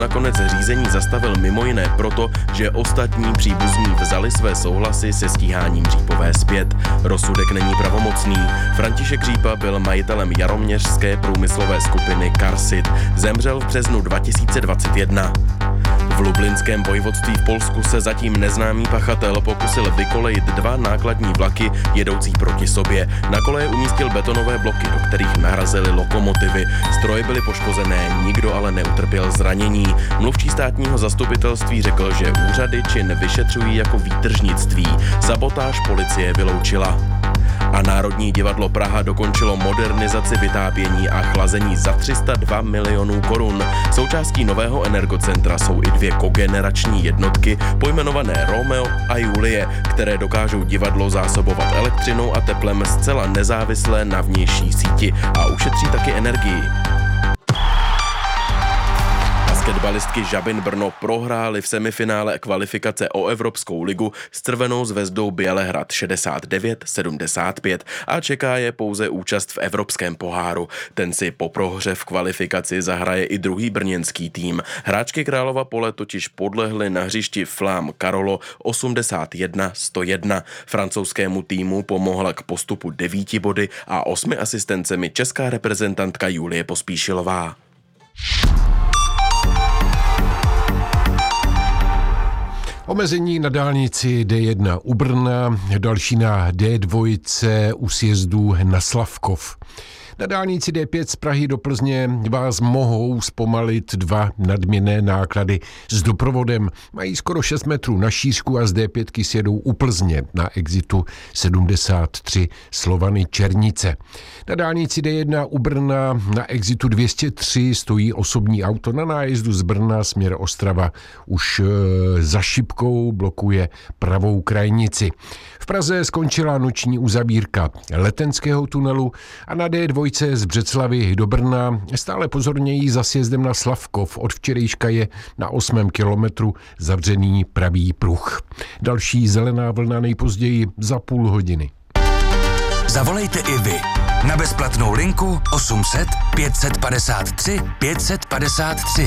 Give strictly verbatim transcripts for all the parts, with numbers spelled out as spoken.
nakonec řízení zastavil mimo jiné proto, že ostatní příbuzní vzali své souhlasy se stíháním Řípové zpět. Rozsudek není pravomocný. František Řípa byl majitelem jaroměřské průmyslové skupiny Karsit. Zemřel v březnu dva tisíce dvacet jedna. V Lublinském vojvodství v Polsku se zatím neznámý pachatel pokusil vykolejit dva nákladní vlaky jedoucí proti sobě. Na koleje umístil betonové bloky, do kterých narazily lokomotivy. Stroje byly poškozené, nikdo ale neutrpěl zranění. Mluvčí státního zastupitelství řekl, že úřady čin vyšetřují jako výtržnictví. Sabotáž policie vyloučila. A Národní divadlo Praha dokončilo modernizaci vytápění a chlazení za tři sta dva milionů korun. Součástí nového energocentra jsou i dvě kogenerační jednotky pojmenované Romeo a Julie, které dokážou divadlo zásobovat elektřinou a teplem zcela nezávisle na vnější síti a ušetří taky energii. Basketbalistky Žabin Brno prohrály v semifinále kvalifikace o Evropskou ligu s Crvenou zvezdou Bělehrad šedesát devět sedmdesát pět a čeká je pouze účast v Evropském poháru. Ten si po prohře v kvalifikaci zahraje i druhý brněnský tým. Hráčky Králova Pole totiž podlehly na hřišti Flam Karolo osmdesát jedna sto jedna. Francouzskému týmu pomohla k postupu devíti body a osmi asistencemi česká reprezentantka Julie Pospíšilová. Omezení na dálnici D jedna u Brna, další na D dva u sjezdu na Slavkov. Na dálnici D pět z Prahy do Plzně vás mohou zpomalit dva nadměrné náklady s doprovodem. Mají skoro šest metrů na šířku a z D pět sjedou u Plzně na exitu sedmdesát tři Slovany Černice. Na dálnici D jedna u Brna na exitu dvě stě tři stojí osobní auto. Na nájezdu z Brna směr Ostrava už e, za šipkou blokuje pravou krajnici. V Praze skončila noční uzavírka Letenského tunelu a na D dva z Břeclavy do Brna stále pozorněji za sjezdem na Slavkov. Od včerejška je na osmém kilometru zavřený pravý pruh. Další zelená vlna nejpozději za půl hodiny. Zavolejte i vy na bezplatnou linku osm set pět set padesát tři pět set padesát tři.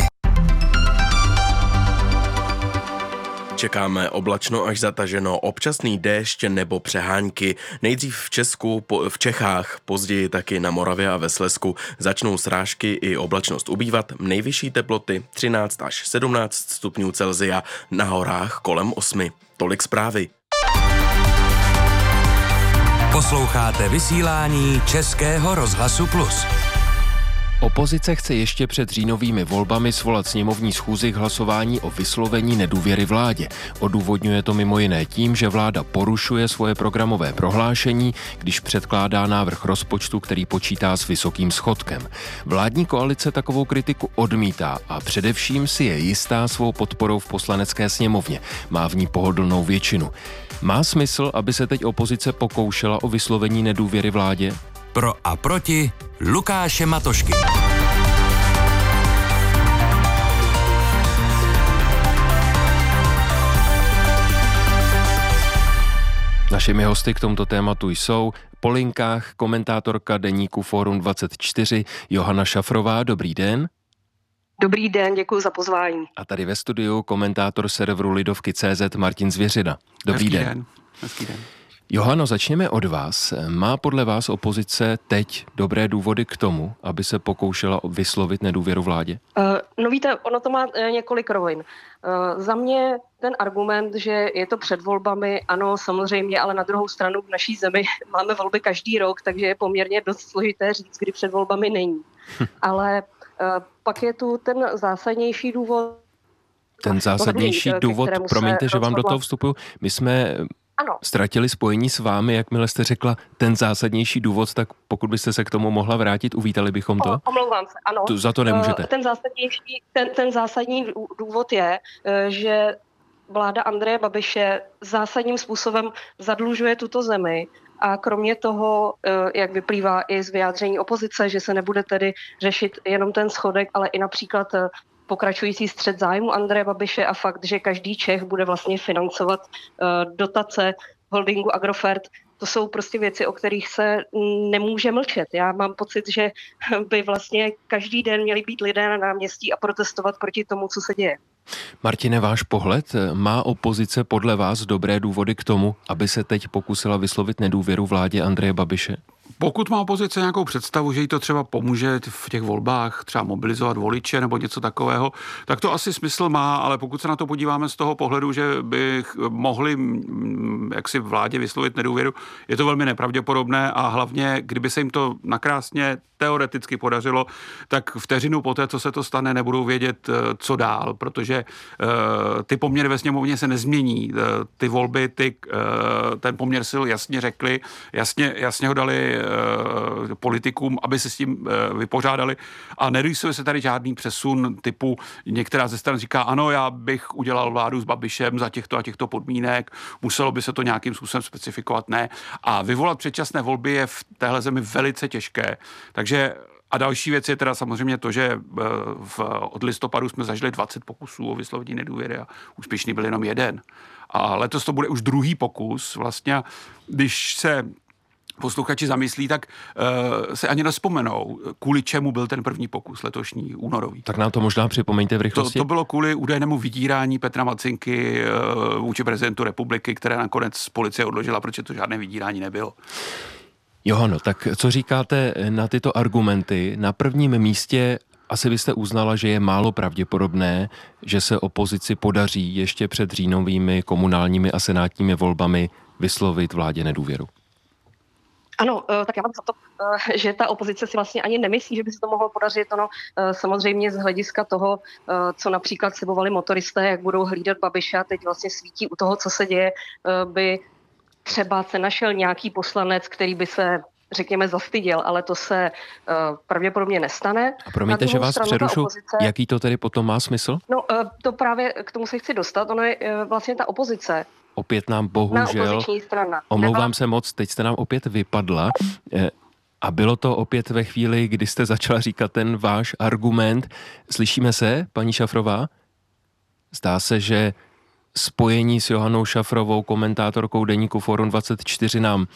Čekáme oblačno až zataženo, občasný déšť nebo přehánky. Nejdřív v Česku, po, v Čechách, později taky na Moravě a ve Slezsku začnou srážky i oblačnost ubývat. Nejvyšší teploty třináct až sedmnáct stupňů Celsia, na horách kolem osmi. Tolik zprávy. Posloucháte vysílání Českého rozhlasu Plus. Opozice chce ještě před říjnovými volbami svolat sněmovní schůzi k hlasování o vyslovení nedůvěry vládě. Odůvodňuje to mimo jiné tím, že vláda porušuje svoje programové prohlášení, když předkládá návrh rozpočtu, který počítá s vysokým schodkem. Vládní koalice takovou kritiku odmítá a především si je jistá svou podporou v poslanecké sněmovně. Má v ní pohodlnou většinu. Má smysl, aby se teď opozice pokoušela o vyslovení nedůvěry vládě? Pro a proti Lukáše Matošky. Našimi hosty k tomuto tématu jsou po linkách komentátorka deníku Fórum dvacet čtyři Johana Šafrová. Dobrý den. Dobrý den, děkuji za pozvání. A tady ve studiu komentátor serveru Lidovky tečka cé zet Martin Zvěřina. Dobrý Hezký den. den. Hezký den. Johano, začněme od vás. Má podle vás opozice teď dobré důvody k tomu, aby se pokoušela vyslovit nedůvěru vládě? Uh, no víte, ono to má uh, několik rovin. Uh, za mě ten argument, že je to před volbami, ano, samozřejmě, ale na druhou stranu v naší zemi máme volby každý rok, takže je poměrně dost složité říct, kdy před volbami není. Hm. Ale uh, pak je tu ten zásadnější důvod. Ten zásadnější důvod, promiňte, že vám do toho vstupuju, my jsme... Ano. Ztratili spojení s vámi, jakmile jste řekla ten zásadnější důvod, tak pokud byste se k tomu mohla vrátit, uvítali bychom to? O, omlouvám se, ano. Tu, za to nemůžete. Ten zásadnější, ten, ten zásadní důvod je, že vláda Andreje Babiše zásadním způsobem zadlužuje tuto zemi a kromě toho, jak vyplývá i z vyjádření opozice, že se nebude tedy řešit jenom ten schodek, ale i například pokračující střet zájmu Andreje Babiše a fakt, že každý Čech bude vlastně financovat uh, dotace holdingu Agrofert. To to jsou prostě věci, o kterých se nemůže mlčet. Já mám pocit, že by vlastně každý den měli být lidé na náměstí a protestovat proti tomu, co se děje. Martine, váš pohled, má opozice podle vás dobré důvody k tomu, aby se teď pokusila vyslovit nedůvěru vládě Andreje Babiše? Pokud má opozice nějakou představu, že jí to třeba pomůže v těch volbách třeba mobilizovat voliče nebo něco takového, tak to asi smysl má, ale pokud se na to podíváme z toho pohledu, že by mohli jaksi vládě vyslovit nedůvěru, je to velmi nepravděpodobné a hlavně, kdyby se jim to nakrásně teoreticky podařilo, tak vteřinu poté, co se to stane, nebudou vědět, co dál, protože ty poměry ve sněmovně se nezmění. Ty volby, ty, ten poměr sil jasně řekli, jasně, jasně ho dali politikům, aby se s tím vypořádali a nerýsuje se tady žádný přesun typu, některá ze stran říká, ano, já bych udělal vládu s Babišem za těchto a těchto podmínek, muselo by se to nějakým způsobem specifikovat, ne. A vyvolat předčasné volby je v téhle zemi velice těžké, takže a další věc je teda samozřejmě to, že v, od listopadu jsme zažili dvacet pokusů o vyslovení nedůvěry a úspěšný byl jenom jeden. A letos to bude už druhý pokus. Vlastně, když se posluchači zamyslí, tak uh, se ani nevzpomenou, kvůli čemu byl ten první pokus letošní, únorový. Tak nám to možná připomeňte v rychlosti. To, to bylo kvůli údajnému vydírání Petra Macinky uh, vůči prezidentu republiky, které nakonec policie odložila, protože to žádné vydírání nebylo. Johano, tak co říkáte na tyto argumenty? Na prvním místě asi byste uznala, že je málo pravděpodobné, že se opozici podaří ještě před říjnovými komunálními a senátními volbami vyslovit vládě nedůvěru. Ano, tak já mám za to, že ta opozice si vlastně ani nemyslí, že by se to mohlo podařit. Ono samozřejmě z hlediska toho, co například slibovali motoristé, jak budou hlídat Babiše a teď vlastně svítí u toho, co se děje, by třeba se našel nějaký poslanec, který by se, řekněme, zastyděl, ale to se uh, pravděpodobně nestane. A promiňte, že vás přerušu, opozice, jaký to tedy potom má smysl? No, uh, to právě k tomu se chci dostat. Ono je uh, vlastně ta opozice. Opět nám bohužel, strana. omlouvám Nemá... se moc, teď jste nám opět vypadla. A bylo to opět ve chvíli, kdy jste začala říkat ten váš argument. Slyšíme se, paní Šafrová? Zdá se, že spojení s Johanou Šafrovou, komentátorkou deníku Forum dvacet čtyři, nám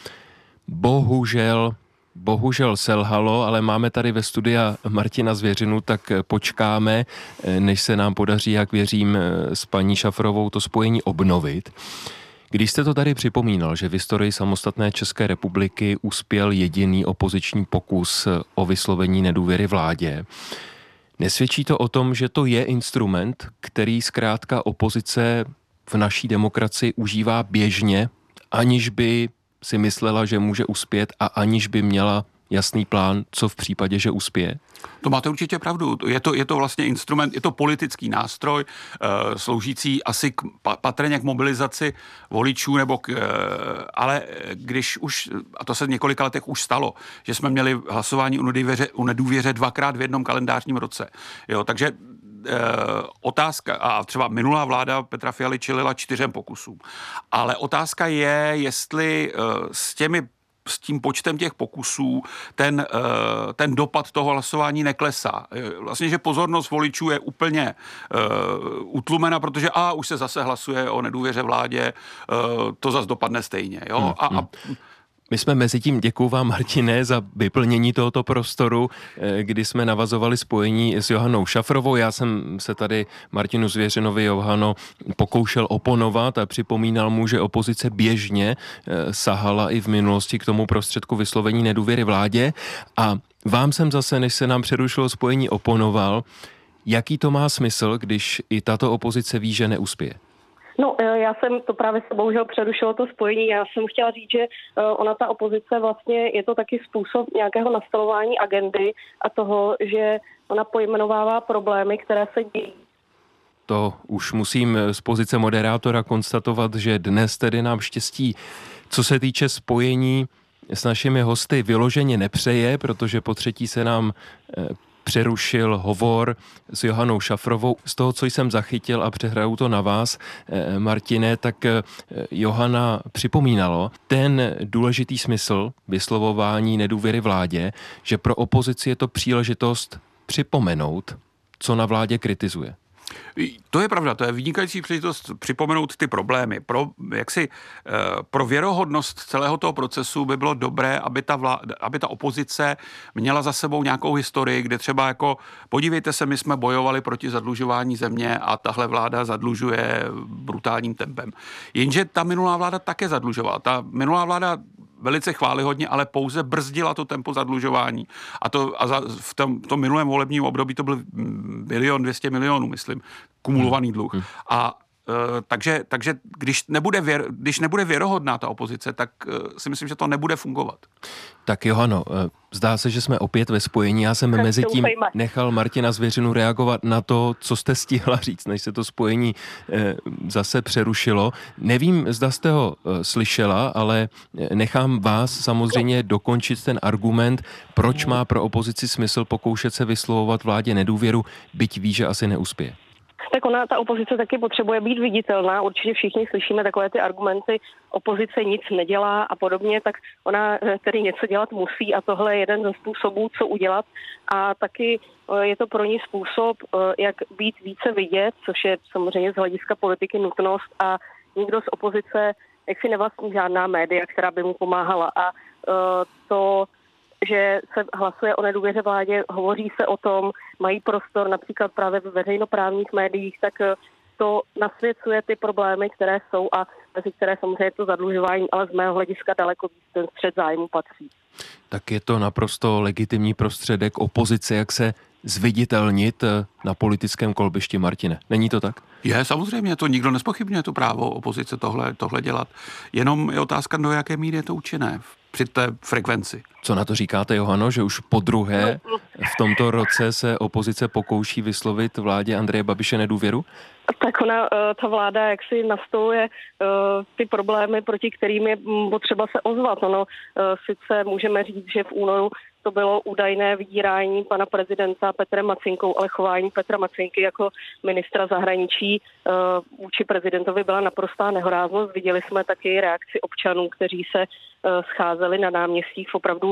bohužel, bohužel selhalo, ale máme tady ve studiu Martina Zvěřinu, tak počkáme, než se nám podaří, jak věřím, s paní Šafrovou to spojení obnovit. Když jste to tady připomínal, že v historii samostatné České republiky uspěl jediný opoziční pokus o vyslovení nedůvěry vládě, nesvědčí to o tom, že to je instrument, který zkrátka opozice v naší demokracii užívá běžně, aniž by si myslela, že může uspět a aniž by měla jasný plán, co v případě, že uspěje? To máte určitě pravdu. Je to, je to vlastně instrument, je to politický nástroj, uh, sloužící asi k, patrně k mobilizaci voličů, nebo k, uh, ale když už, a to se v několika letech už stalo, že jsme měli hlasování o nedůvěře, o nedůvěře dvakrát v jednom kalendářním roce. Jo, takže Uh, otázka, a třeba minulá vláda Petra Fialy čelila čtyřem pokusům, ale otázka je, jestli uh, s těmi s tím počtem těch pokusů ten, uh, ten dopad toho hlasování neklesá. Vlastně, že pozornost voličů je úplně uh, utlumena, protože a už se zase hlasuje o nedůvěře vládě, uh, to zase dopadne stejně. Jo? Hmm, a, a My jsme mezi tím, děkuju vám, Martine, za vyplnění tohoto prostoru, kdy jsme navazovali spojení s Johanou Šafrovou. Já jsem se tady Martinu Zvěřinovi, Johano, pokoušel oponovat a připomínal mu, že opozice běžně sahala i v minulosti k tomu prostředku vyslovení nedůvěry vládě. A vám jsem zase, než se nám přerušilo spojení, oponoval, jaký to má smysl, když i tato opozice ví, že neuspěje. No, já jsem to právě se bohužel přerušilo to spojení. Já jsem chtěla říct, že ona, ta opozice, vlastně je to taky způsob nějakého nastavování agendy a toho, že ona pojmenovává problémy, které se dějí. To už musím z pozice moderátora konstatovat, že dnes tedy nám štěstí, co se týče spojení s našimi hosty, vyloženě nepřeje, protože po třetí se nám přerušil hovor s Johanou Šafrovou. Z toho, co jsem zachytil a přehraju to na vás, Martine, tak Johana připomínalo ten důležitý smysl vyslovování nedůvěry vládě, že pro opozici je to příležitost připomenout, co na vládě kritizuje. To je pravda, to je vynikající příležitost připomenout ty problémy. Pro, jaksi, pro věrohodnost celého toho procesu by bylo dobré, aby ta, vláda, aby ta opozice měla za sebou nějakou historii, kde třeba jako, podívejte se, my jsme bojovali proti zadlužování země a tahle vláda zadlužuje brutálním tempem. Jenže ta minulá vláda také zadlužovala. Ta minulá vláda velice chvályhodně, ale pouze brzdila to tempo zadlužování. A, to, a za, v, tom, v tom minulém volebním období to byl bilion dvěstě milionů, myslím, kumulovaný dluh. Hmm. A e, takže, takže když, nebude věr, když nebude věrohodná ta opozice, tak e, si myslím, že to nebude fungovat. Tak Johano, zdá se, že jsme opět ve spojení. Já jsem mezi tím nechal Martina Zvěřinu reagovat na to, co jste stihla říct, než se to spojení e, zase přerušilo. Nevím, zda jste ho e, slyšela, ale nechám vás samozřejmě dokončit ten argument, proč má pro opozici smysl pokoušet se vyslovovat vládě nedůvěru, byť ví, že asi neuspěje. Tak ona, ta opozice taky potřebuje být viditelná. Určitě všichni slyšíme takové ty argumenty, opozice nic nedělá a podobně, tak ona tedy něco dělat musí a tohle je jeden ze způsobů, co udělat. A taky je to pro ní způsob, jak být více vidět, což je samozřejmě z hlediska politiky nutnost a nikdo z opozice jaksi nevlastní žádná média, která by mu pomáhala. A to že se hlasuje o nedůvěře vládě, hovoří se o tom, mají prostor například právě ve veřejnoprávních médiích, tak to nasvěcuje ty problémy, které jsou a mezi které samozřejmě to zadlužování, ale z mého hlediska daleko víc ten střed zájmu patří. Tak je to naprosto legitimní prostředek opozice, jak se zviditelnit na politickém kolbišti, Martine. Není to tak? Je, samozřejmě, to nikdo nespochybňuje to právo opozice tohle, tohle dělat. Jenom je otázka, do jaké míry je to účinné při té frekvenci. Co na to říkáte, Johano, že už po druhé v tomto roce se opozice pokouší vyslovit vládě Andreje Babiše nedůvěru? Tak ona, ta vláda jaksi nastoluje ty problémy, proti kterým je potřeba se ozvat. Ono sice můžeme říct, že v únoru to bylo údajné vydírání pana prezidenta Petrem Macinkou, ale chování Petra Macinky jako ministra zahraničí vůči prezidentovi byla naprostá nehoráznost. Viděli jsme taky reakci občanů, kteří se scházeli na náměstích v opravdu.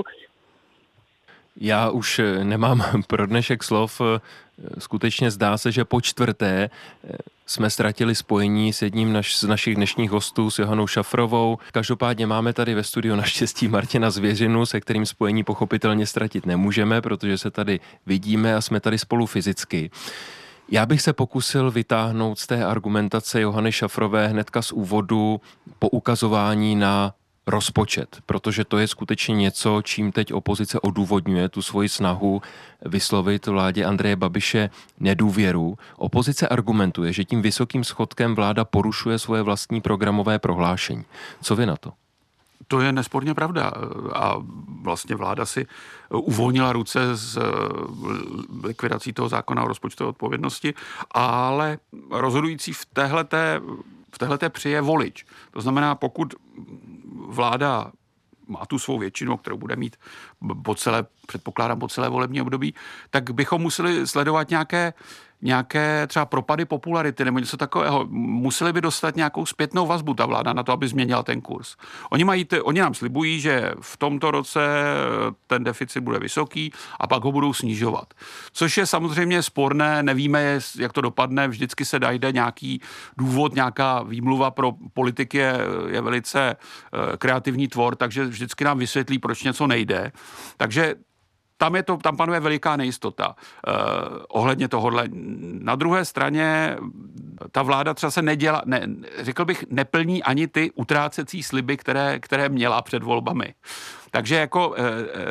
Já už nemám pro dnešek slov. Skutečně zdá se, že po čtvrté jsme ztratili spojení s jedním naš, z našich dnešních hostů, s Johanou Šafrovou. Každopádně máme tady ve studiu naštěstí Martina Zvěřinu, se kterým spojení pochopitelně ztratit nemůžeme, protože se tady vidíme a jsme tady spolu fyzicky. Já bych se pokusil vytáhnout z té argumentace Johany Šafrové hnedka z úvodu poukazování na rozpočet, protože to je skutečně něco, čím teď opozice odůvodňuje tu svoji snahu vyslovit vládě Andreje Babiše nedůvěru. Opozice argumentuje, že tím vysokým schodkem vláda porušuje svoje vlastní programové prohlášení. Co vy na to? To je nesporně pravda a vlastně vláda si uvolnila ruce z likvidací toho zákona o rozpočtové odpovědnosti, ale rozhodující v téhleté, v téhleté při je volič. To znamená, pokud vláda má tu svou většinu, kterou bude mít po celé, předpokládám po celé volební období, tak bychom museli sledovat nějaké, nějaké třeba propady popularity nebo něco takového. Museli by dostat nějakou zpětnou vazbu ta vláda na to, aby změnila ten kurz. Oni, mají te, oni nám slibují, že v tomto roce ten deficit bude vysoký a pak ho budou snižovat. Což je samozřejmě sporné, nevíme, jak to dopadne, vždycky se najde nějaký důvod, nějaká výmluva pro politiky je, je velice kreativní tvor, takže vždycky nám vysvětlí, proč něco nejde. Takže Tam, je to, tam panuje veliká nejistota eh, ohledně tohohle. Na druhé straně ta vláda třeba se nedělá, ne, řekl bych, neplní ani ty utrácecí sliby, které, které měla před volbami. Takže jako, eh,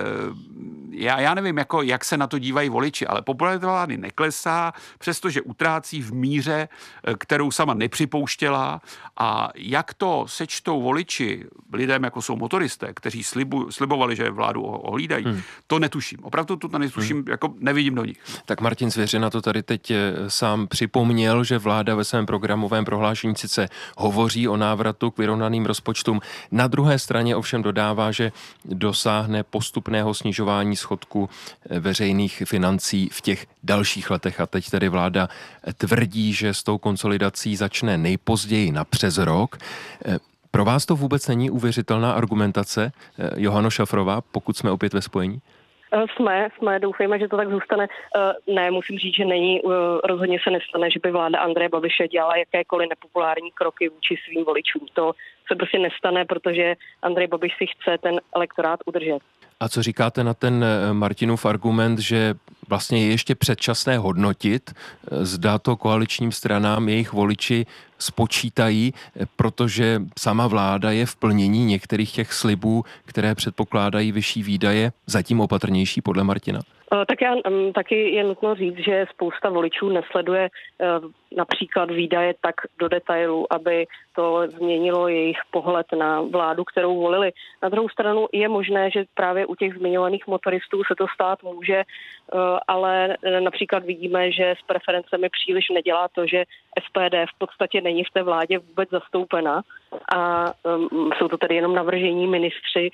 já, já nevím, jako, jak se na to dívají voliči, ale popularita vlády neklesá, přestože utrácí v míře, kterou sama nepřipouštěla, a jak to sečtou voliči lidem, jako jsou motoristé, kteří slibu, slibovali, že vládu ohlídají, hmm. to netuším. Opravdu to netuším, hmm. jako nevidím do nich. Tak Martin Zvěřina to tady teď sám připomněl, že vláda ve svém programovém prohlášení sice hovoří o návratu k vyrovnaným rozpočtům, na druhé straně ovšem dodává, že dosáhne postupného snižování schodku veřejných financí v těch dalších letech. A teď tedy vláda tvrdí, že s tou konsolidací začne nejpozději na přes rok. Pro vás to vůbec není uvěřitelná argumentace, Johano Šafrová, pokud jsme opět ve spojení? Jsme, jsme, doufejme, že to tak zůstane. Ne, musím říct, že není, rozhodně se nestane, že by vláda Andreje Babiše dělala jakékoliv nepopulární kroky vůči svým voličům. To se prostě nestane, protože Andrej Babiš si chce ten elektorát udržet. A co říkáte na ten Martinův argument, že vlastně je ještě předčasné hodnotit, zda to koaličním stranám jejich voliči spočítají, protože sama vláda je v plnění některých těch slibů, které předpokládají vyšší výdaje, zatím opatrnější podle Martina? Tak já taky je nutno říct, že spousta voličů nesleduje například výdaje tak do detailu, aby to změnilo jejich pohled na vládu, kterou volili. Na druhou stranu je možné, že právě u těch zmiňovaných motoristů se to stát může, ale například vidíme, že s preferencemi příliš nedělá to, že S P D v podstatě není v té vládě vůbec zastoupena a um, jsou to tedy jenom navržení ministři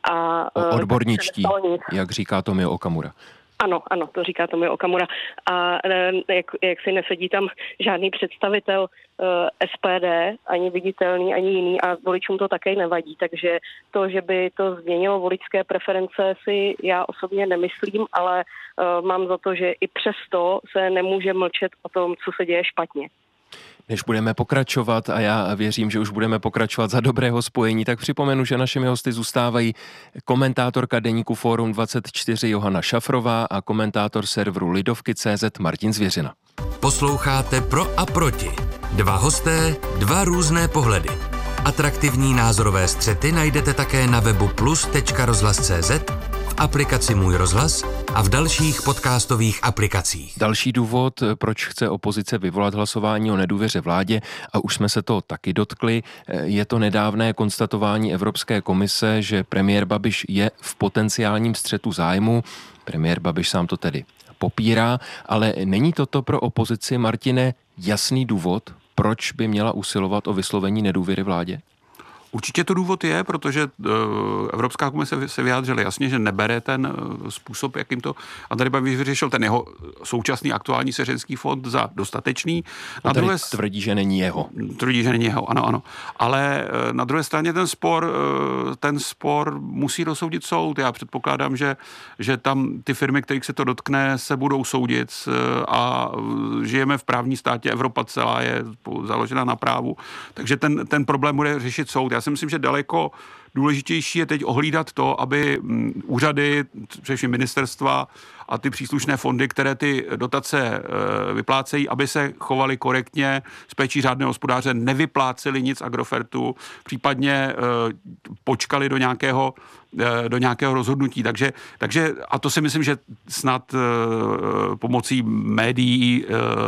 a uh, odborničtí, jak říká Tomio Okamura. Ano, ano, to říká Tomio Okamura. A jak, jak si nesedí tam žádný představitel uh, S P D, ani viditelný, ani jiný, a voličům to také nevadí. Takže to, že by to změnilo voličské preference, si já osobně nemyslím, ale uh, mám za to, že i přesto se nemůže mlčet o tom, co se děje špatně. Než budeme pokračovat, a já věřím, že už budeme pokračovat za dobrého spojení, tak připomenu, že našimi hosty zůstávají komentátorka deníku Fórum dvacet čtyři Johana Šafrová a komentátor serveru Lidovky tečka cé zet Martin Zvěřina. Posloucháte Pro a proti. Dva hosté, dva různé pohledy. Atraktivní názorové střety najdete také na webu plus tečka rozhlas tečka cé zet, v aplikaci Můj rozhlas a v dalších podcastových aplikacích. Další důvod, proč chce opozice vyvolat hlasování o nedůvěře vládě, a už jsme se to taky dotkli, je to nedávné konstatování Evropské komise, že premiér Babiš je v potenciálním střetu zájmu. Premiér Babiš sám to tedy popírá, ale není toto pro opozici, Martine, jasný důvod, proč by měla usilovat o vyslovení nedůvěry vládě? Určitě to důvod je, protože Evropská komise se vyjádřila jasně, že nebere ten způsob, jakým to Andrej Babiš vyřešil, ten jeho současný aktuální svěřenský fond za dostatečný. Na druhé tvrdí, že není jeho. Tvrdí, že není jeho, ano, ano. Ale na druhé straně ten spor, ten spor musí dosoudit soud. Já předpokládám, že, že tam ty firmy, kterých se to dotkne, se budou soudit a žijeme v právní státě, Evropa celá je založena na právu, takže ten, ten problém bude řešit soud. Já si myslím, že daleko důležitější je teď ohlídat to, aby úřady, především ministerstva a ty příslušné fondy, které ty dotace vyplácejí, aby se chovali korektně, s péčí řádného hospodáře, nevypláceli nic Agrofertu, případně počkali do nějakého, do nějakého rozhodnutí. Takže, takže, a to si myslím, že snad pomocí médií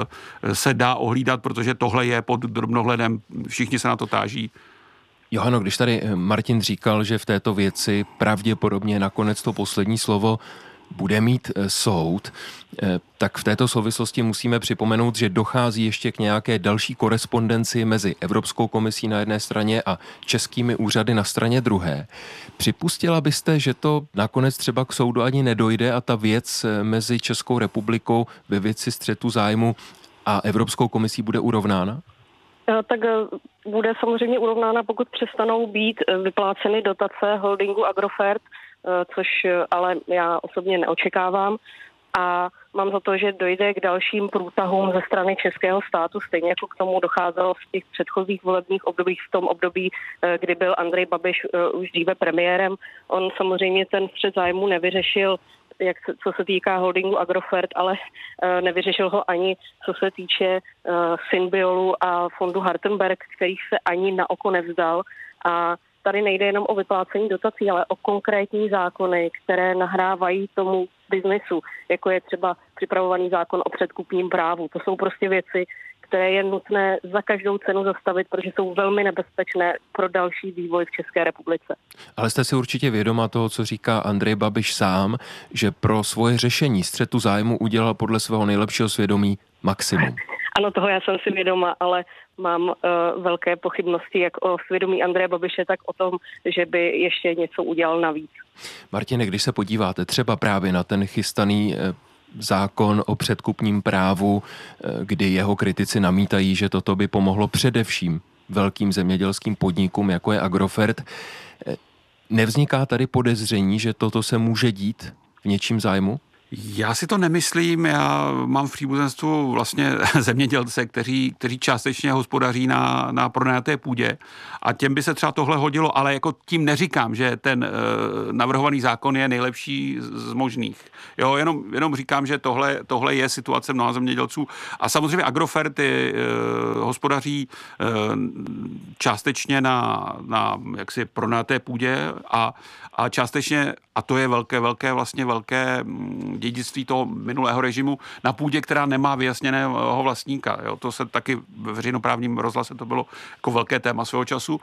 se dá ohlídat, protože tohle je pod drobnohledem, všichni se na to táží. Johano, když tady Martin říkal, že v této věci pravděpodobně nakonec to poslední slovo bude mít soud, tak v této souvislosti musíme připomenout, že dochází ještě k nějaké další korespondenci mezi Evropskou komisí na jedné straně a českými úřady na straně druhé. Připustila byste, že to nakonec třeba k soudu ani nedojde a ta věc mezi Českou republikou ve věci střetu zájmu a Evropskou komisí bude urovnána? Tak bude samozřejmě urovnána, pokud přestanou být vypláceny dotace holdingu Agrofert, což ale já osobně neočekávám. A mám za to, že dojde k dalším průtahům ze strany českého státu, stejně jako k tomu docházelo v těch předchozích volebních obdobích, v tom období, kdy byl Andrej Babiš už dříve premiérem. On samozřejmě ten střet zájmu nevyřešil, jak se, co se týká holdingu Agrofert, ale uh, nevyřešil ho ani co se týče uh, Synbiolu a fondu Hartenberg, kterých se ani na oko nevzdal. A tady nejde jenom o vyplácení dotací, ale o konkrétní zákony, které nahrávají tomu biznesu, jako je třeba připravovaný zákon o předkupním právu. To jsou prostě věci, které je nutné za každou cenu zastavit, protože jsou velmi nebezpečné pro další vývoj v České republice. Ale jste si určitě vědoma toho, co říká Andrej Babiš sám, že pro svoje řešení střetu zájmu udělal podle svého nejlepšího svědomí maximum. Ano, toho já jsem si vědoma, ale mám uh, velké pochybnosti jak o svědomí Andreje Babiše, tak o tom, že by ještě něco udělal navíc. Martine, když se podíváte třeba právě na ten chystaný eh, zákon o předkupním právu, kdy jeho kritici namítají, že toto by pomohlo především velkým zemědělským podnikům, jako je Agrofert. Nevzniká tady podezření, že toto se může dít v něčím zájmu? Já si to nemyslím, já mám v příbuzenstvu vlastně zemědělce, kteří, kteří částečně hospodaří na, na pronajaté půdě a těm by se třeba tohle hodilo, ale jako tím neříkám, že ten e, navrhovaný zákon je nejlepší z, z možných. Jo, jenom, jenom říkám, že tohle, tohle je situace mnoha zemědělců a samozřejmě Agrofert je, e, hospodaří e, částečně na, na jaksi pronajaté půdě a, a částečně, a to je velké, velké, vlastně velké dědictví toho minulého režimu na půdě, která nemá vyjasněného vlastníka. Jo. To se taky ve veřejnoprávním rozhlase to bylo jako velké téma svého času.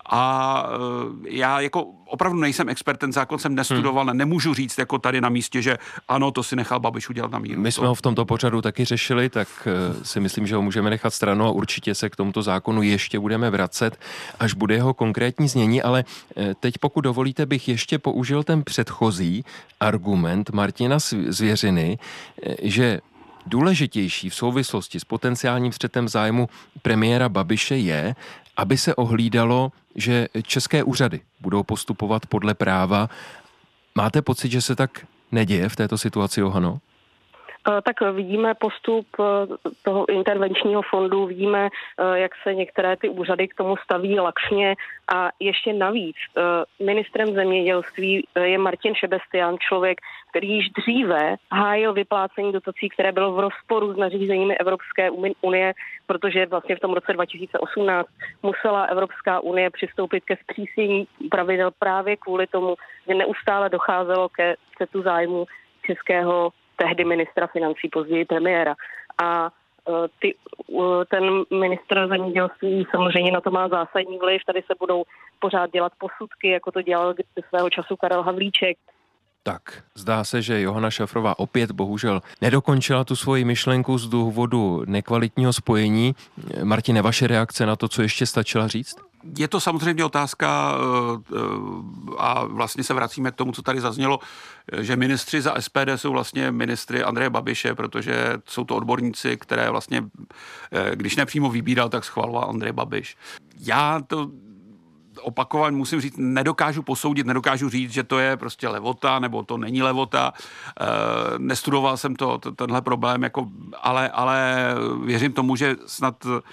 A já jako opravdu nejsem expert, ten zákon jsem nestudoval, hmm. nemůžu říct jako tady na místě, že ano, to si nechal Babiš udělat na míru. My jsme to... ho v tomto pořadu taky řešili, tak si myslím, že ho můžeme nechat stranou a určitě se k tomuto zákonu ještě budeme vracet, až bude jeho konkrétní znění, ale teď pokud dovolíte, bych ještě použil ten předchozí argument Martina Zvěřiny, že důležitější v souvislosti s potenciálním střetem zájmu premiéra Babiše je, aby se ohlídalo, že české úřady budou postupovat podle práva. Máte pocit, že se tak neděje v této situaci, Johano? Tak vidíme postup toho intervenčního fondu, vidíme, jak se některé ty úřady k tomu staví laxně a ještě navíc ministrem zemědělství je Martin Šebestian, člověk, který již dříve hájil vyplácení dotací, které bylo v rozporu s nařízeními Evropské unie, protože vlastně v tom roce dva tisíce osmnáct musela Evropská unie přistoupit ke zpřísnění pravidel právě kvůli tomu, že neustále docházelo ke střetu zájmu českého tehdy ministra financí, později premiéra. A ty, ten ministr zemědělství samozřejmě na to má zásadní vliv. Tady se budou pořád dělat posudky, jako to dělal svého času Karel Havlíček. Tak, zdá se, že Johana Šafrová opět bohužel nedokončila tu svoji myšlenku z důvodu nekvalitního spojení. Martine, vaše reakce na to, co ještě stačila říct? Je to samozřejmě otázka a vlastně se vracíme k tomu, co tady zaznělo, že ministři za S P D jsou vlastně ministry Andreje Babiše, protože jsou to odborníci, které vlastně, když nepřímo vybíral, tak schvaloval Andrej Babiš. Já to opakovaně musím říct, nedokážu posoudit, nedokážu říct, že to je prostě levota, nebo to není levota. E, nestudoval jsem to, to tenhle problém, jako, ale, ale věřím tomu, že snad e,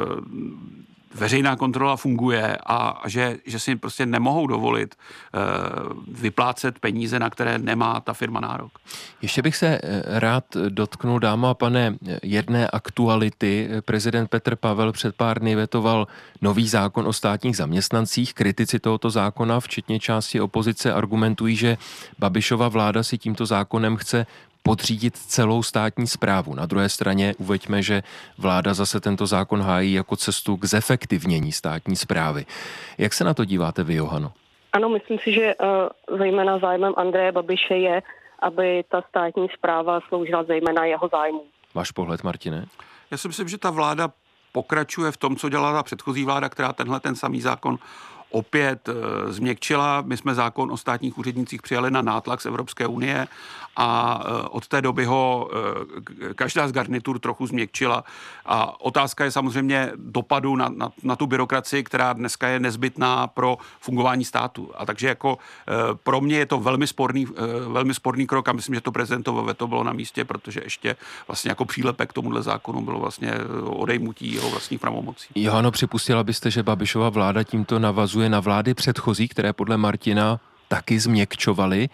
veřejná kontrola funguje a že, že si prostě nemohou dovolit e, vyplácet peníze, na které nemá ta firma nárok. Ještě bych se rád dotknul, dáma a pane, jedné aktuality. Prezident Petr Pavel před pár dny vetoval nový zákon o státních zaměstnancích. Kritici tohoto zákona, včetně části opozice, argumentují, že Babišova vláda si tímto zákonem chce podřídit celou státní správu. Na druhé straně uveďme, že vláda zase tento zákon hájí jako cestu k zefektivnění státní správy. Jak se na to díváte vy, Johano? Ano, myslím si, že uh, zejména zájmem Andreje Babiše je, aby ta státní správa sloužila zejména jeho zájmu. Váš pohled, Martine? Já si myslím, že ta vláda pokračuje v tom, co dělala ta předchozí vláda, která tenhle ten samý zákon opět e, změkčila. My jsme zákon o státních úřednících přijali na nátlak z Evropské unie a e, od té doby ho e, každá z garnitur trochu změkčila. A otázka je samozřejmě dopadu na, na, na tu byrokracii, která dneska je nezbytná pro fungování státu. A takže jako e, pro mě je to velmi sporný, e, velmi sporný krok a myslím, že to prezidentovo veto bylo na místě, protože ještě vlastně jako přílepek k tomuhle zákonu bylo vlastně odejmutí jeho vlastních pravomocí. Johano, připustila byste, že Babišova vláda tímto navazuje na vlády předchozí, které podle Martina taky změkčovaly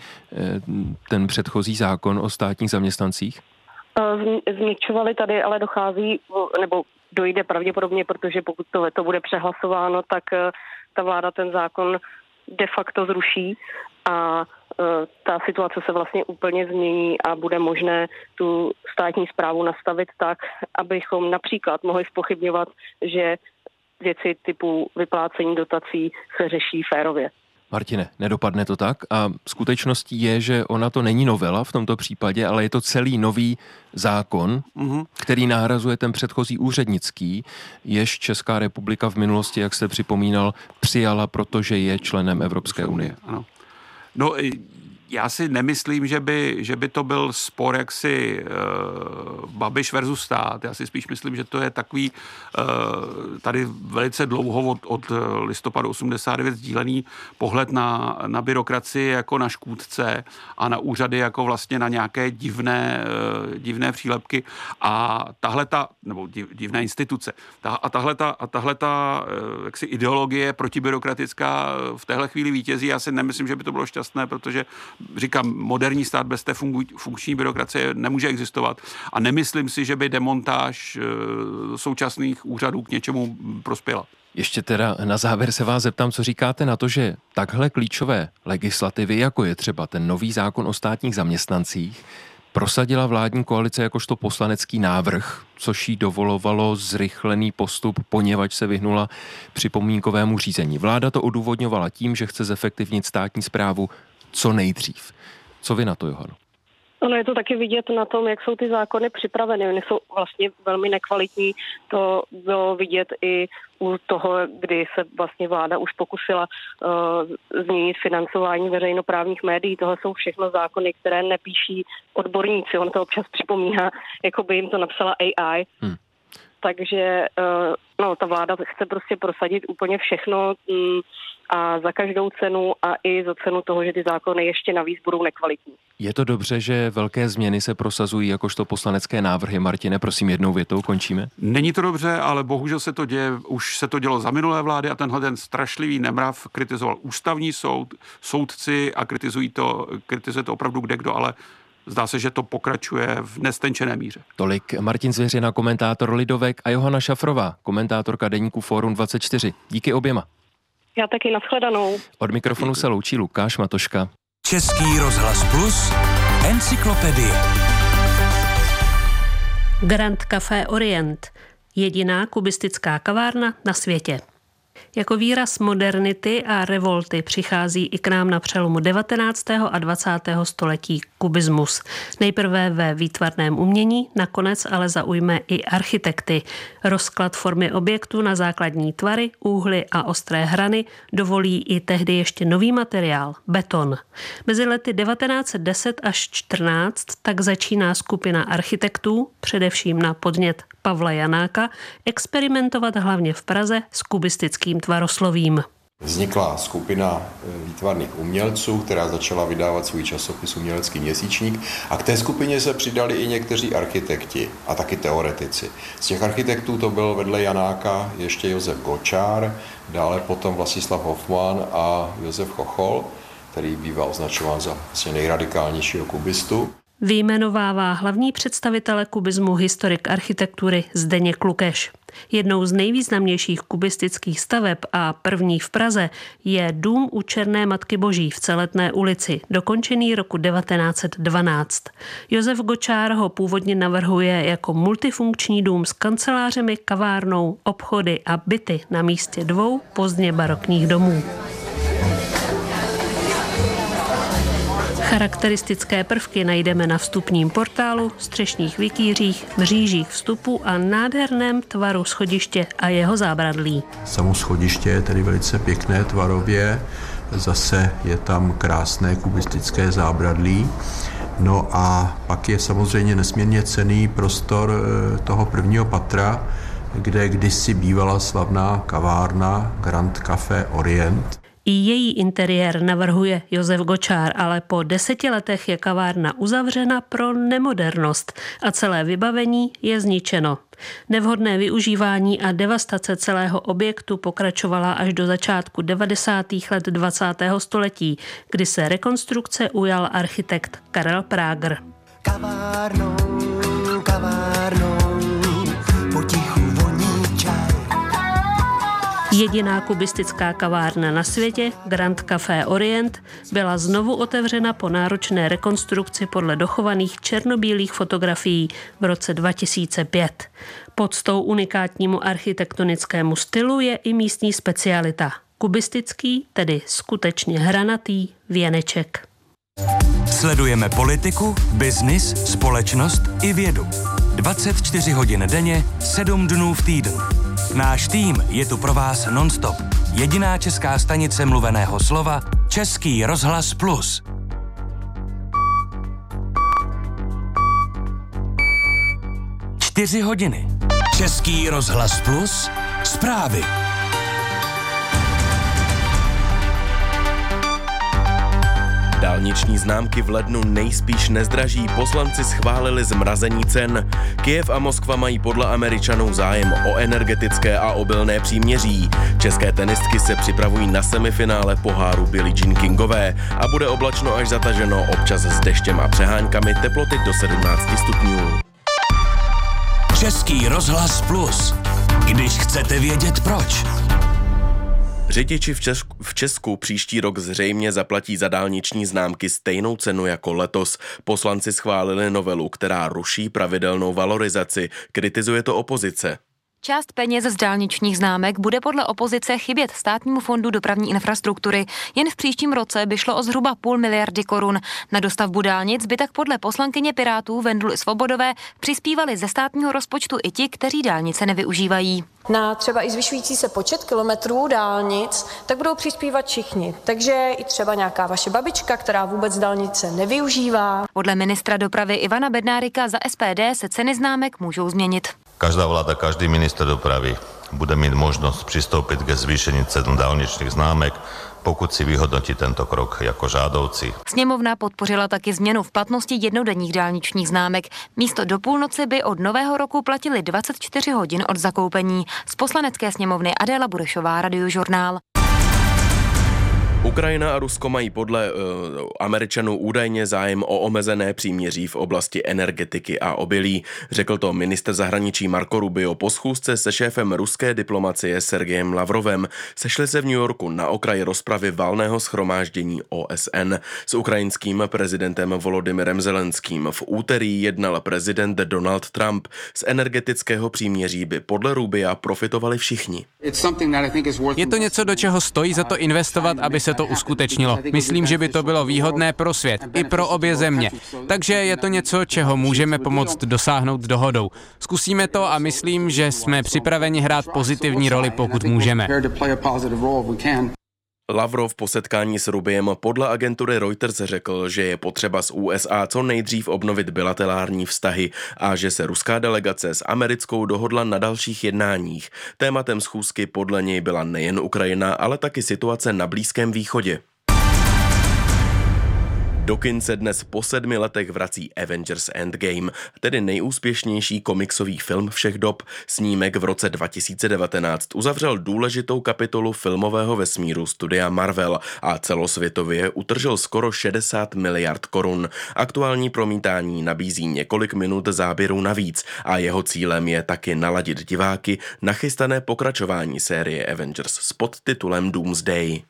ten předchozí zákon o státních zaměstnancích? Změkčovaly tady, ale dochází, nebo dojde pravděpodobně, protože pokud to veto bude přehlasováno, tak ta vláda ten zákon de facto zruší a ta situace se vlastně úplně změní a bude možné tu státní správu nastavit tak, abychom například mohli zpochybňovat, že věci typu vyplácení dotací se řeší férově. Martine, nedopadne to tak a skutečností je, že ona to není novela v tomto případě, ale je to celý nový zákon, mm-hmm. který nahrazuje ten předchozí úřednický, jež Česká republika v minulosti, jak jste připomínal, přijala, protože je členem Evropské unie. Ano. No, Já si nemyslím, že by, že by to byl spor jaksi uh, Babiš versus stát. Já si spíš myslím, že to je takový uh, tady velice dlouho od, od listopadu osmdesát devět sdílený pohled na, na byrokracii jako na škůdce a na úřady jako vlastně na nějaké divné, uh, divné přílepky a tahleta, nebo div, divné instituce. Ta, a tahleta, a tahleta uh, jaksi ideologie protibyrokratická v téhle chvíli vítězí. Já si nemyslím, že by to bylo šťastné, protože říkám, moderní stát bez té funkční byrokracie nemůže existovat a nemyslím si, že by demontáž současných úřadů k něčemu prospěla. Ještě teda na závěr se vás zeptám, co říkáte na to, že takhle klíčové legislativy, jako je třeba ten nový zákon o státních zaměstnancích, prosadila vládní koalice jakožto poslanecký návrh, což jí dovolovalo zrychlený postup, poněvadž se vyhnula připomínkovému řízení. Vláda to odůvodňovala tím, že chce zefektivnit státní správu co nejdřív. Co vy na to, Johano? Ono je to taky vidět na tom, jak jsou ty zákony připraveny. Oni jsou vlastně velmi nekvalitní. To bylo vidět i u toho, kdy se vlastně vláda už pokusila uh, změnit financování veřejnoprávních médií. Tohle jsou všechno zákony, které nepíší odborníci. On to občas připomíná, jako by jim to napsala A I. Hmm. Takže uh, no, ta vláda chce prostě prosadit úplně všechno mm, a za každou cenu a i za cenu toho, že ty zákony ještě navíc budou nekvalitní. Je to dobře, že velké změny se prosazují jakožto poslanecké návrhy. Martine, prosím, jednou větou končíme. Není to dobře, ale bohužel se to děje, už se to dělo za minulé vlády a tenhle ten strašlivý nemrav kritizoval ústavní soud, soudci a kritizují to, kritizuje to opravdu kdekdo, ale zdá se, že to pokračuje v nestenčené míře. Tolik Martin Zvěřina, komentátor Lidovek, a Johana Šafrová, komentátorka deníku Fórum dvacet čtyři. Díky oběma. Já taky, nashledanou. Od mikrofonu se loučí Lukáš Matoška. Český rozhlas Plus, encyklopedie. Grand Café Orient, jediná kubistická kavárna na světě. Jako výraz modernity a revolty přichází i k nám na přelomu devatenáctého a dvacátého století kubismus. Nejprve ve výtvarném umění, nakonec ale zaujme i architekty. Rozklad formy objektu na základní tvary, úhly a ostré hrany dovolí i tehdy ještě nový materiál – beton. Mezi lety devatenáct set deset až čtrnáct tak začíná skupina architektů, především na podnět Pavla Janáka, experimentovat hlavně v Praze s kubistickým tvaroslovím. Vznikla skupina výtvarných umělců, která začala vydávat svůj časopis Umělecký měsíčník, a k té skupině se přidali i někteří architekti a taky teoretici. Z těch architektů to byl vedle Janáka ještě Josef Gočár, dále potom Vlastislav Hofmann a Josef Chochol, který býval označován za vlastně nejradikálnějšího kubistu. Vyjmenovává hlavní představitele kubismu historik architektury Zdeněk Lukeš. Jednou z nejvýznamnějších kubistických staveb a první v Praze je dům u Černé Matky Boží v Celetné ulici, dokončený roku devatenáct set dvanáct. Josef Gočár ho původně navrhuje jako multifunkční dům s kancelářemi, kavárnou, obchody a byty na místě dvou pozdně barokních domů. Charakteristické prvky najdeme na vstupním portálu, střešních vikýřích, mřížích vstupu a nádherném tvaru schodiště a jeho zábradlí. Samo schodiště je tedy velice pěkné tvarově, zase je tam krásné kubistické zábradlí. No a pak je samozřejmě nesmírně cenný prostor toho prvního patra, kde kdysi bývala slavná kavárna Grand Café Orient. I její interiér navrhuje Josef Gočár, ale po deseti letech je kavárna uzavřena pro nemodernost a celé vybavení je zničeno. Nevhodné využívání a devastace celého objektu pokračovala až do začátku devadesátých let dvacátého století, kdy se rekonstrukce ujal architekt Karel Prager. Kavárnou, kavárnou, potichu voní čaj. Jediná kubistická kavárna na světě, Grand Café Orient, byla znovu otevřena po náročné rekonstrukci podle dochovaných černobílých fotografií v roce dva tisíce pět. Podstou unikátnímu architektonickému stylu je i místní specialita. Kubistický, tedy skutečně hranatý věneček. Sledujeme politiku, biznis, společnost i vědu. dvacet čtyři hodin denně, sedm dnů v týdnu. Náš tým je tu pro vás non-stop. Jediná česká stanice mluveného slova, Český rozhlas Plus. čtyři hodiny. Český rozhlas Plus, zprávy. Dálniční známky v lednu nejspíš nezdraží, poslanci schválili zmrazení cen. Kyjev a Moskva mají podle Američanů zájem o energetické a obilné příměří. České tenistky se připravují na semifinále poháru Billie Jean Kingové a bude oblačno až zataženo, občas s deštěm a přeháňkami, teploty do sedmnáct stupňů. Český rozhlas Plus. Když chcete vědět proč. Řidiči v Česku, v Česku příští rok zřejmě zaplatí za dálniční známky stejnou cenu jako letos. Poslanci schválili novelu, která ruší pravidelnou valorizaci. Kritizuje to opozice. Část peněz z dálničních známek bude podle opozice chybět Státnímu fondu dopravní infrastruktury. Jen v příštím roce by šlo o zhruba půl miliardy korun. Na dostavbu dálnic by tak podle poslankyně Pirátů Venduly Svobodové přispívali ze státního rozpočtu i ti, kteří dálnice nevyužívají. Na třeba i zvyšující se počet kilometrů dálnic, tak budou přispívat všichni. Takže i třeba nějaká vaše babička, která vůbec dálnice nevyužívá. Podle ministra dopravy Ivana Bednárika za S P D se ceny známek můžou změnit. Každá vláda, každý minister dopravy bude mít možnost přistoupit ke zvýšení cen dálničních známek, pokud si vyhodnotí tento krok jako žádoucí. Sněmovna podpořila taky změnu v platnosti jednodenních dálničních známek. Místo do půlnoci by od nového roku platili dvacet čtyři hodin od zakoupení. Z Poslanecké sněmovny Adéla Burešová, Radiožurnál. Ukrajina a Rusko mají podle uh, Američanů údajně zájem o omezené příměří v oblasti energetiky a obilí. Řekl to ministr zahraničí Marco Rubio po schůzce se šéfem ruské diplomacie Sergejem Lavrovem. Sešli se v New Yorku na okraji rozpravy valného shromáždění O S N. S ukrajinským prezidentem Volodymyrem Zelenským v úterý jednal prezident Donald Trump. Z energetického příměří by podle Rubia profitovali všichni. Je to něco, do čeho stojí za to investovat, aby se to uskutečnilo. Myslím, že by to bylo výhodné pro svět, i pro obě země. Takže je to něco, čeho můžeme pomoct dosáhnout dohodou. Zkusíme to a myslím, že jsme připraveni hrát pozitivní roli, pokud můžeme. Lavrov po setkání s Rubiem podle agentury Reuters řekl, že je potřeba s U S A co nejdřív obnovit bilaterální vztahy a že se ruská delegace s americkou dohodla na dalších jednáních. Tématem schůzky podle něj byla nejen Ukrajina, ale taky situace na Blízkém východě. Do kin se dnes po sedmi letech vrací Avengers Endgame, tedy nejúspěšnější komiksový film všech dob. Snímek v roce dva tisíce devatenáct uzavřel důležitou kapitolu filmového vesmíru studia Marvel a celosvětově utržil skoro šedesát miliard korun. Aktuální promítání nabízí několik minut záběrů navíc a jeho cílem je taky naladit diváky na chystané pokračování série Avengers s podtitulem Doomsday.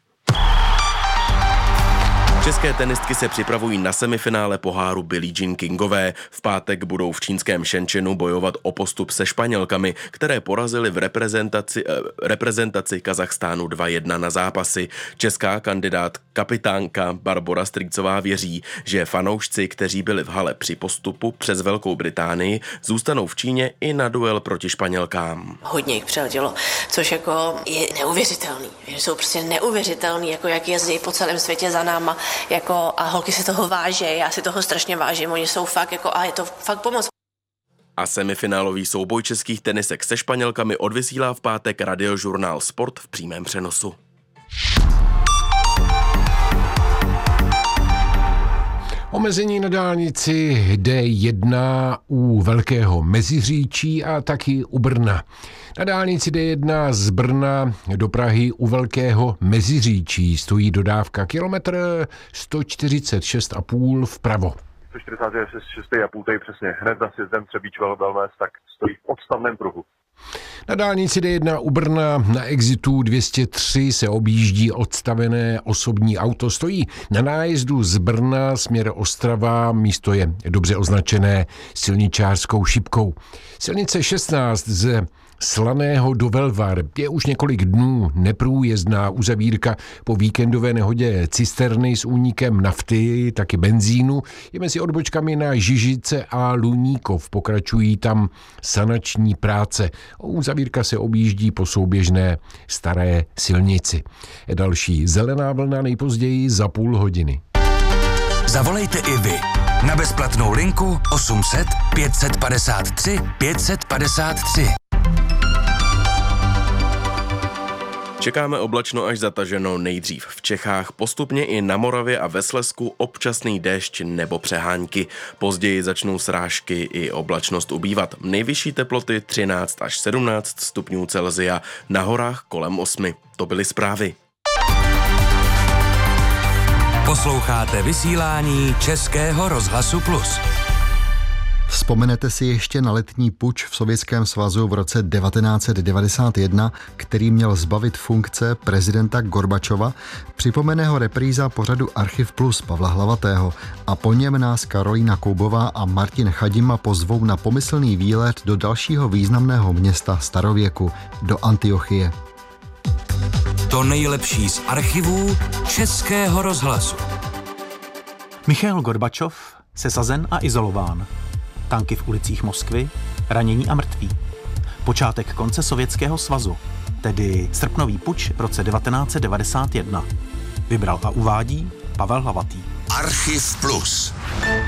České tenistky se připravují na semifinále poháru Billie Jean Kingové. V pátek budou v čínském Shenzhenu bojovat o postup se Španělkami, které porazily v reprezentaci, eh, reprezentaci Kazachstánu dva jedna na zápasy. Česká kandidát kapitánka Barbora Strýcová věří, že fanoušci, kteří byli v hale při postupu přes Velkou Británii, zůstanou v Číně i na duel proti Španělkám. Hodně jich přiletělo, což jako je neuvěřitelný. Že jsou prostě neuvěřitelný, jako jak jezdí po celém světě za náma. Jako, a holky si toho váží, já si toho strašně vážím, oni jsou fakt jako, a je to fakt pomoc. A semifinálový souboj českých tenisek se Španělkami odvysílá v pátek Radiožurnál Sport v přímém přenosu. Omezení na dálnici D jedna u Velkého Meziříčí a taky u Brna. Na dálnici D jedna z Brna do Prahy u Velkého Meziříčí stojí dodávka kilometr sto čtyřicet šest a půl vpravo. sto čtyřicet šest a půl tady přesně hned za sjezdem Třebíč Velmes, tak stojí v odstavném pruhu. Na dálnici D jedna u Brna na exitu dvě stě tři se objíždí odstavené osobní auto. Stojí na nájezdu z Brna směr Ostrava, místo je dobře označené silničářskou šipkou. Silnice šestnáct z Slaného do Velvar je už několik dnů neprůjezdná uzavírka po víkendové nehodě cisterny s únikem nafty, taky benzínu. Je mezi odbočkami na Žižice a Luníkov. Pokračují tam sanační práce. Uzavírka se objíždí po souběžné staré silnici. Další zelená vlna nejpozději za půl hodiny. Zavolejte i vy. Na bezplatnou linku osm set pět set padesát tři pět set padesát tři. Čekáme oblačno až zataženo nejdřív v Čechách, postupně i na Moravě a ve Slezsku občasný déšť nebo přehánky. Později začnou srážky i oblačnost ubývat. Nejvyšší teploty třináct až sedmnáct stupňů Celsia, na horách kolem osmi. To byly zprávy. Posloucháte vysílání Českého rozhlasu Plus. Vzpomenete si ještě na letní puč v Sovětském svazu v roce devatenáct set devadesát jedna, který měl zbavit funkce prezidenta Gorbačova? Připomene ho repríza pořadu Archiv Plus Pavla Hlavatého a po něm nás Karolína Koubová a Martin Chadima pozvou na pomyslný výlet do dalšího významného města starověku, do Antiochie. To nejlepší z archivů Českého rozhlasu. Michail Gorbačov sesazen a izolován. Tanky v ulicích Moskvy, ranění a mrtví. Počátek konce Sovětského svazu, tedy srpnový puč v roce devatenáct set devadesát jedna. Vybral a uvádí Pavel Hlavatý. Archiv Plus.